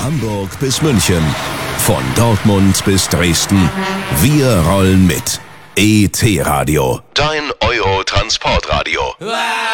Hamburg bis München, von Dortmund bis Dresden. Wir rollen mit. ET Radio. Dein Euro-Transportradio.